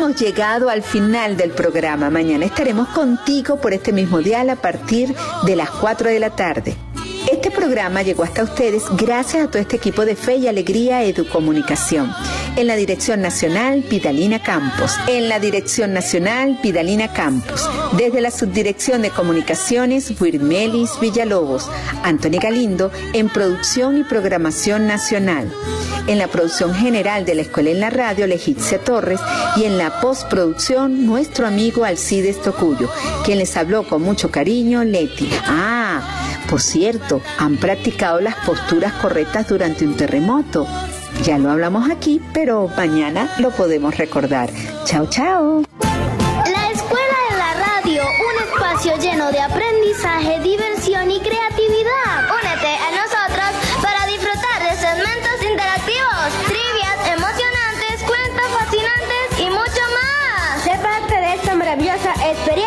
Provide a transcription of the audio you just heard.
hemos llegado al final del programa. Mañana estaremos contigo por este mismo dial a partir de las 4 de la tarde. Este programa llegó hasta ustedes gracias a todo este equipo de Fe y Alegría Educomunicación. En la Dirección Nacional, Pidalina Campos. Desde la Subdirección de Comunicaciones, Wirmelis Villalobos. Anthony Galindo en Producción y Programación Nacional. En la producción general de la Escuela en la Radio, Legicia Torres. Y en la postproducción, nuestro amigo Alcides Tocuyo, quien les habló con mucho cariño, Leti. Por cierto, han practicado las posturas correctas durante un terremoto. Ya lo hablamos aquí, pero mañana lo podemos recordar. Chao, chao. La Escuela en la Radio, un espacio lleno de aprendizaje, diversión y creatividad. Únete a nosotros para disfrutar de segmentos interactivos, trivias emocionantes, cuentos fascinantes y mucho más. Sé parte de esta maravillosa experiencia.